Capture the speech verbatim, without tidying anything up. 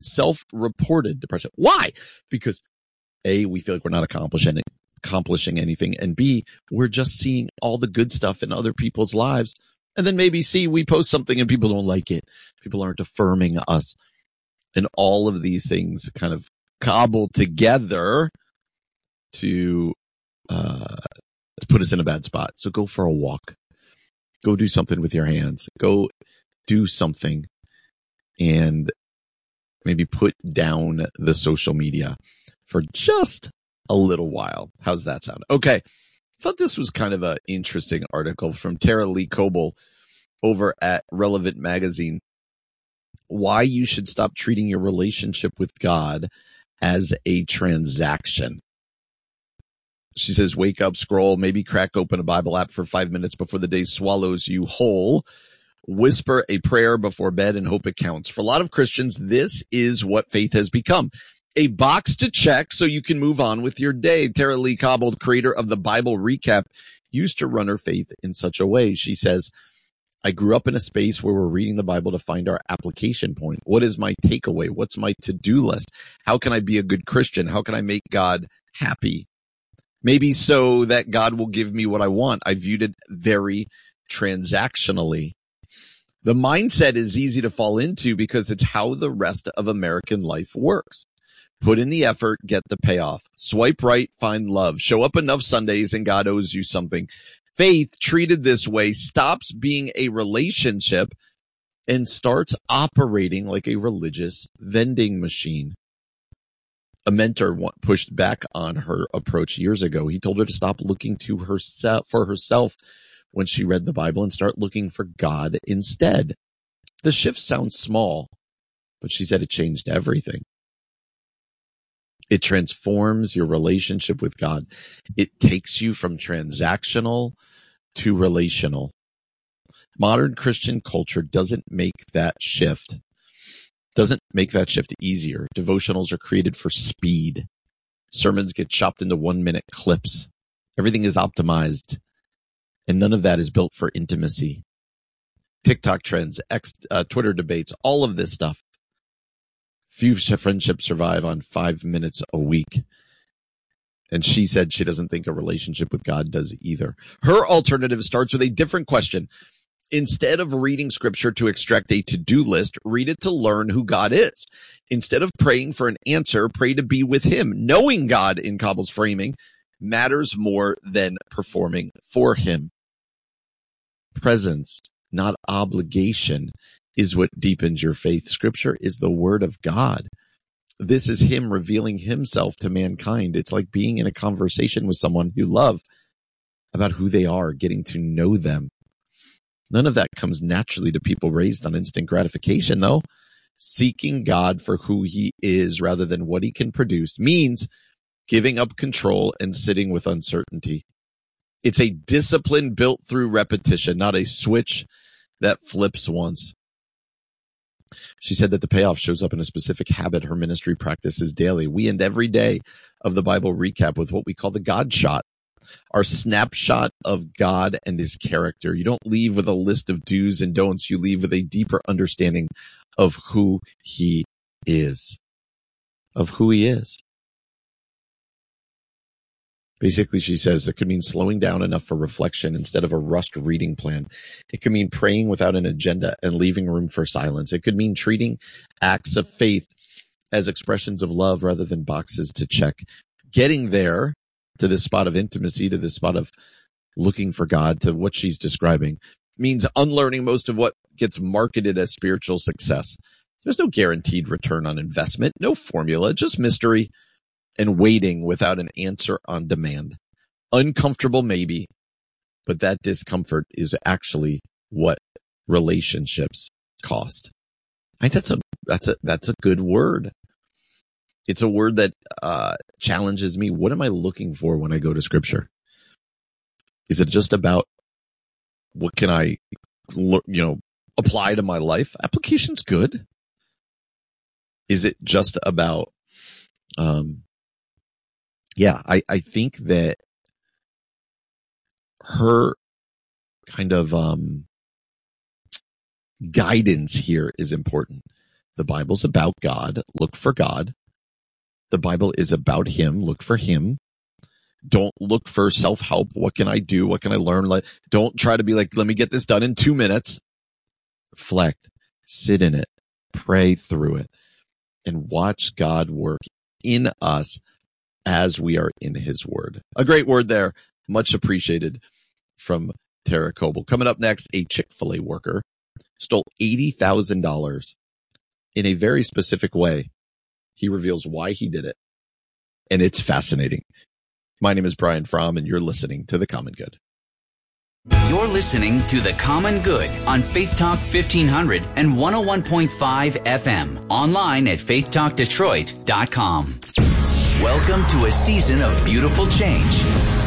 self-reported depression. Why? Because A, we feel like we're not accomplishing accomplishing anything, and B, we're just seeing all the good stuff in other people's lives. And then maybe C, we post something and people don't like it. People aren't affirming us. And all of these things kind of cobble together to uh, put us in a bad spot. So go for a walk. Go do something with your hands. Go do something and maybe put down the social media for just a little while. How's that sound? Okay. I thought this was kind of an interesting article from Tara Lee Coble over at Relevant Magazine. Why you should stop treating your relationship with God as a transaction. She says, wake up, scroll, maybe crack open a Bible app for five minutes before the day swallows you whole. Whisper a prayer before bed and hope it counts. For a lot of Christians, this is what faith has become. A box to check so you can move on with your day. Tara Lee Coble, creator of the Bible Recap, used to run her faith in such a way. She says, I grew up in a space where we're reading the Bible to find our application point. What is my takeaway? What's my to-do list? How can I be a good Christian? How can I make God happy? Maybe so that God will give me what I want. I viewed it very transactionally. The mindset is easy to fall into because it's how the rest of American life works. Put in the effort, get the payoff. Swipe right, find love. Show up enough Sundays and God owes you something. Faith, treated this way, stops being a relationship and starts operating like a religious vending machine. A mentor pushed back on her approach years ago. He told her to stop looking to herself for herself when she read the Bible and start looking for God instead. The shift sounds small, but she said it changed everything. It transforms your relationship with God. It takes you from transactional to relational. Modern Christian culture doesn't make that shift. Doesn't make that shift easier. Devotionals are created for speed. Sermons get chopped into one-minute clips. Everything is optimized, and none of that is built for intimacy. TikTok trends, X, uh, Twitter debates, all of this stuff. Few friendships survive on five minutes a week. And she said she doesn't think a relationship with God does either. Her alternative starts with a different question. Instead of reading scripture to extract a to-do list, read it to learn who God is. Instead of praying for an answer, pray to be with him. Knowing God, in Coble's framing, matters more than performing for him. Presence, not obligation, is what deepens your faith. Scripture is the word of God. This is him revealing himself to mankind. It's like being in a conversation with someone you love about who they are, getting to know them. None of that comes naturally to people raised on instant gratification, though. Seeking God for who he is rather than what he can produce means giving up control and sitting with uncertainty. It's a discipline built through repetition, not a switch that flips once. She said that the payoff shows up in a specific habit her ministry practices daily. We end every day of the Bible Recap with what we call the God shot, our snapshot of God and his character. You don't leave with a list of do's and don'ts. You leave with a deeper understanding of who he is, of who he is. Basically, she says it could mean slowing down enough for reflection instead of a rushed reading plan. It could mean praying without an agenda and leaving room for silence. It could mean treating acts of faith as expressions of love rather than boxes to check. Getting there to this spot of intimacy, to this spot of looking for God, to what she's describing, means unlearning most of what gets marketed as spiritual success. There's no guaranteed return on investment, no formula, just mystery and waiting without an answer on demand. Uncomfortable, maybe, but that discomfort is actually what relationships cost. I think that's a that's a that's a good word. It's a word that uh, challenges me. What am I looking for when I go to Scripture? Is it just about what can I, you know, apply to my life? Application's good. Is it just about, um, yeah, I, I think that her kind of um, guidance here is important. The Bible's about God. Look for God. The Bible is about him. Look for him. Don't look for self-help. What can I do? What can I learn? Like, don't try to be like, let me get this done in two minutes. Reflect, sit in it, pray through it, and watch God work in us as we are in his word. A great word there. Much appreciated from Tara Coble. Coming up next, a Chick-fil-A worker stole eighty thousand dollars in a very specific way. He reveals why he did it, and it's fascinating. My name is Brian Fromm, and you're listening to The Common Good. You're listening to The Common Good on Faith Talk fifteen hundred and one oh one point five F M. Online at faith talk detroit dot com. Welcome to a season of beautiful change.